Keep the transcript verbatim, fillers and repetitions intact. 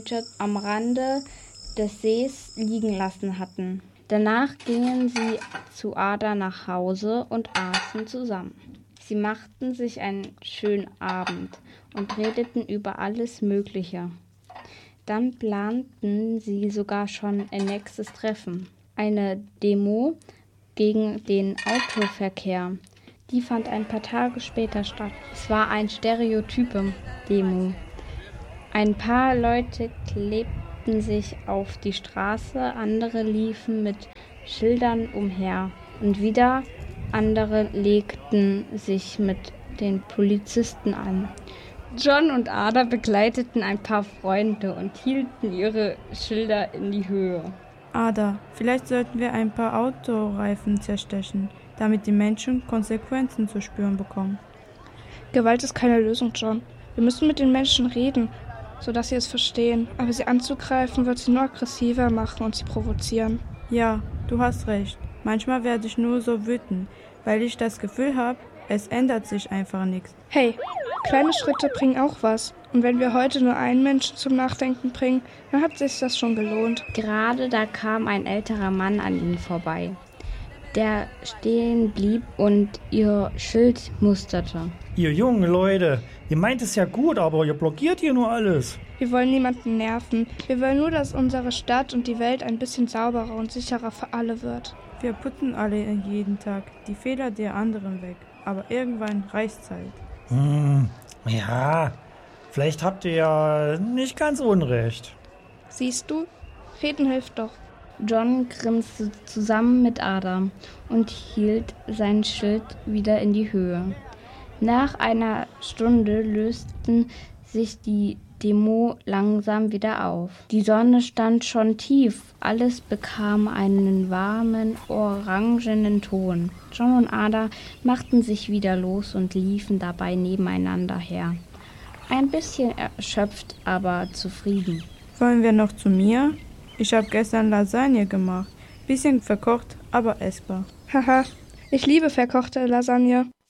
am Rande des Sees liegen lassen hatten. Danach gingen sie zu Ada nach Hause und aßen zusammen. Sie machten sich einen schönen Abend und redeten über alles Mögliche. Dann planten sie sogar schon ein nächstes Treffen. Eine Demo gegen den Autoverkehr. Die fand ein paar Tage später statt. Es war eine Stereotype-Demo. Ein paar Leute klebten sich auf die Straße, andere liefen mit Schildern umher und wieder andere legten sich mit den Polizisten an. John und Ada begleiteten ein paar Freunde und hielten ihre Schilder in die Höhe. Ada, vielleicht sollten wir ein paar Autoreifen zerstechen, damit die Menschen Konsequenzen zu spüren bekommen. Gewalt ist keine Lösung, John. Wir müssen mit den Menschen reden, sodass sie es verstehen. Aber sie anzugreifen, wird sie nur aggressiver machen und sie provozieren. Ja, du hast recht. Manchmal werde ich nur so wütend, weil ich das Gefühl habe, es ändert sich einfach nichts. Hey, kleine Schritte bringen auch was. Und wenn wir heute nur einen Menschen zum Nachdenken bringen, dann hat sich das schon gelohnt. Gerade da kam ein älterer Mann an ihnen vorbei, der stehen blieb und ihr Schild musterte. Ihr jungen Leute, ihr meint es ja gut, aber ihr blockiert hier nur alles. Wir wollen niemanden nerven. Wir wollen nur, dass unsere Stadt und die Welt ein bisschen sauberer und sicherer für alle wird. Wir putzen alle jeden Tag die Fehler der anderen weg. Aber irgendwann reicht's halt. Hm, ja, vielleicht habt ihr ja nicht ganz unrecht. Siehst du? Reden hilft doch. John grinste zusammen mit Ada und hielt sein Schild wieder in die Höhe. Nach einer Stunde lösten sich die Demo langsam wieder auf. Die Sonne stand schon tief, alles bekam einen warmen, orangenen Ton. John und Ada machten sich wieder los und liefen dabei nebeneinander her. Ein bisschen erschöpft, aber zufrieden. Wollen wir noch zu mir? Ich habe gestern Lasagne gemacht. Bisschen verkocht, aber essbar. Haha, ich liebe verkochte Lasagne.